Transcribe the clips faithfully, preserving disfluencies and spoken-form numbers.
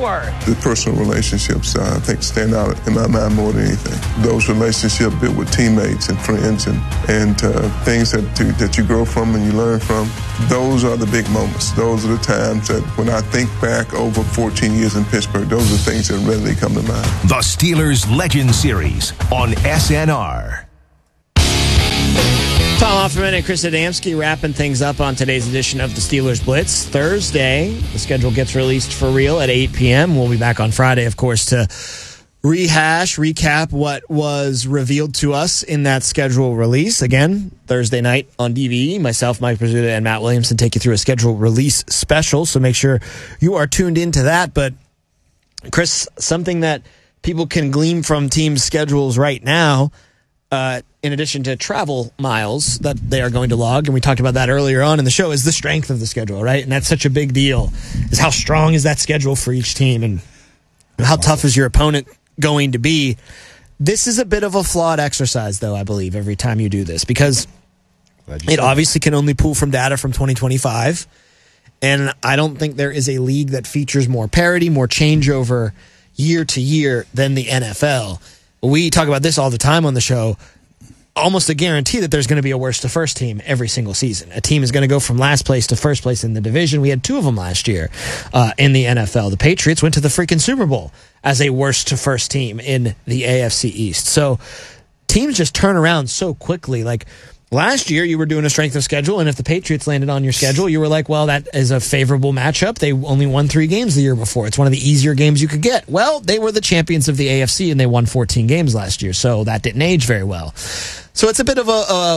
more. The personal relationships, uh, I think, stand out in my mind more than anything. Those relationships built with teammates and friends and, and uh, things that, to, that you grow from and you learn from, those are the big moments. Those are the times that when I think back over fourteen years in Pittsburgh, those are things that readily come to mind. The Steelers Legend Series on S N R. Tom Offerman and Chris Adamski wrapping things up on today's edition of the Steelers Blitz. Thursday, the schedule gets released for real at eight p.m. We'll be back on Friday, of course, to rehash, recap what was revealed to us in that schedule release. Again, Thursday night on D V E, myself, Mike Pizzuta, and Matt Williamson take you through a schedule release special, so make sure you are tuned into that. But, Chris, something that people can glean from teams' schedules right now, uh, in addition to travel miles that they are going to log, and we talked about that earlier on in the show, is the strength of the schedule, right? And that's such a big deal, is how strong is that schedule for each team, and how tough is your opponent going to be. This is a bit of a flawed exercise, though, I believe, every time you do this, because it obviously can only pull from data from twenty twenty-five, and I don't think there is a league that features more parity, more changeover year to year than the N F L. We talk about this all the time on the show. Almost a guarantee that there's going to be a worst to first team every single season. A team is going to go from last place to first place in the division. We had two of them last year uh, in the N F L. The Patriots went to the freaking Super Bowl as a worst to first team in the A F C East. So teams just turn around so quickly. Like last year, you were doing a strength of schedule, and if the Patriots landed on your schedule, you were like, well, that is a favorable matchup. They only won three games the year before. It's one of the easier games you could get. Well, they were the champions of the A F C, and they won fourteen games last year, so that didn't age very well. So it's a bit of a, uh,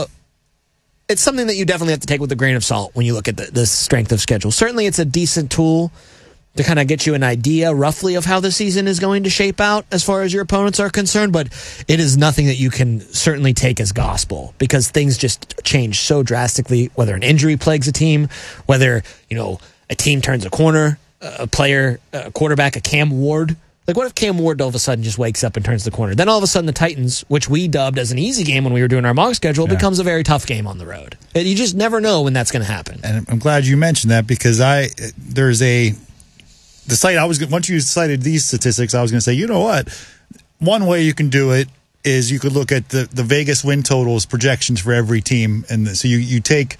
it's something that you definitely have to take with a grain of salt when you look at the, the strength of schedule. Certainly it's a decent tool to kind of get you an idea roughly of how the season is going to shape out as far as your opponents are concerned, but it is nothing that you can certainly take as gospel, because things just change so drastically, whether an injury plagues a team, whether, you know, a team turns a corner, a player, a quarterback, a Cam Ward. Like, what if Cam Ward all of a sudden just wakes up and turns the corner? Then all of a sudden the Titans, which we dubbed as an easy game when we were doing our mock schedule, yeah. becomes a very tough game on the road. You just never know when that's going to happen. And I'm glad you mentioned that, because I there's a the site I was once you cited these statistics, I was going to say, you know what? One way you can do it is you could look at the, the Vegas win totals projections for every team, and so you you take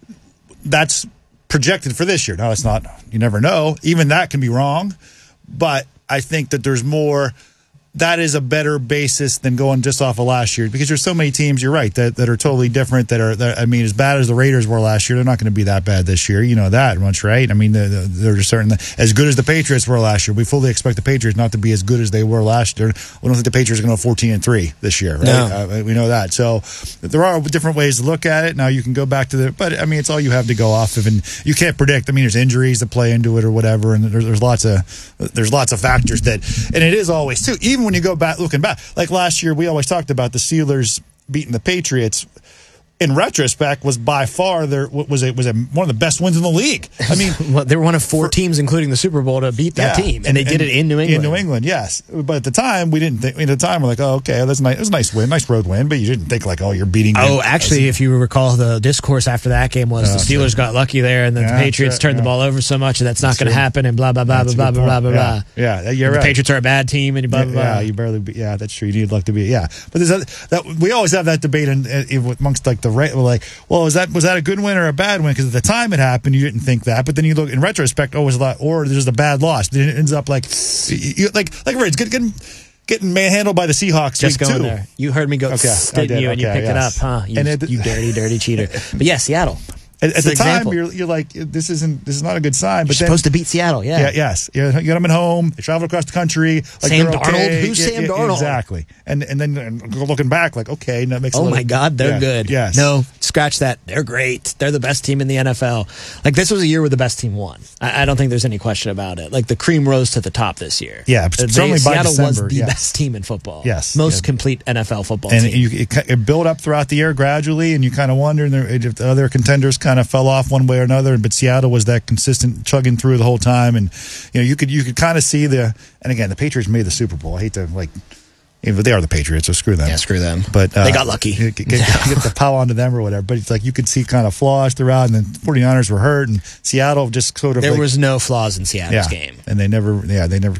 that's projected for this year. Now it's not. You never know. Even that can be wrong, but I think that there's more. That is a better basis than going just off of last year, because there's so many teams, you're right, that, that are totally different, that are, that, I mean, as bad as the Raiders were last year, they're not going to be that bad this year. You know that much, right? I mean, they're, they're just certain that, as good as the Patriots were last year, we fully expect the Patriots not to be as good as they were last year. We don't think the Patriots are going to go fourteen and three this year, right? No. Uh, we know that. So there are different ways to look at it. Now you can go back to the, but I mean, it's all you have to go off of, and you can't predict. I mean, there's injuries that play into it or whatever, and there's, there's lots of, there's lots of factors that, and it is always too, even when you go back, looking back. Like last year, we always talked about the Steelers beating the Patriots. In retrospect, was by far their was it was a, one of the best wins in the league. I mean, well, they were one of four for, teams, including the Super Bowl, to beat that yeah, team, and, and they did and, it in New England. In New England, yes. But at the time, we didn't think. At the time, we're like, oh, okay, that's nice. It was a nice win, nice road win. But you didn't think like, oh, you're beating. Oh, them. actually, if you recall, the discourse after that game was oh, the Steelers got lucky there, and then yeah, the Patriots turned yeah. the ball over so much, and that's not going to happen, and blah blah blah blah blah blah blah blah. Yeah, yeah you're the right. Patriots are a bad team, and blah blah blah. Yeah, you barely. Be, yeah, that's true. You need luck to be. Yeah, but there's a, that we always have that debate in, in, amongst like the right. Like, well, is that was that a good win or a bad win? Because at the time it happened, you didn't think that, but then you look in retrospect, oh, it was a lot, or there's a bad loss. Then it ends up like, you, like, like Reds getting getting manhandled by the Seahawks. Just week going two. there. You heard me go, okay, didn't you? Okay, and you picked yes. it up, huh? You, and it, you dirty, dirty cheater. But yeah, Seattle. At, at the time, you're, you're like, this isn't this is not a good sign. But you're then, supposed to beat Seattle, yeah. yeah yes. You get them at home. They travel across the country. Like Sam okay. Darnold? Who's yeah, Sam yeah, Darnold? Exactly. And and then and looking back, like, okay, that makes oh a little, my God, they're yeah, good. Yes. No, scratch that. They're great. They're the best team in the N F L. Like, this was a year where the best team won. I, I don't think there's any question about it. Like, the cream rose to the top this year. Yeah, they, certainly by Seattle December, was the yes. best team in football. Yes. Most yeah. complete N F L football and team. And you, it, it built up throughout the year gradually, and you kind of wonder if the other contenders kind of fell off one way or another, but Seattle was that consistent, chugging through the whole time, and you know you could you could kind of see the. And again, the Patriots made the Super Bowl. I hate to like, you know, they are the Patriots, so screw them. Yeah, screw them. But uh, they got lucky. Get, get, get the pile onto them or whatever. But it's like you could see kind of flaws throughout, and then forty-niners were hurt, and Seattle just sort of there like, was no flaws in Seattle's yeah, game, and they never, yeah, they never.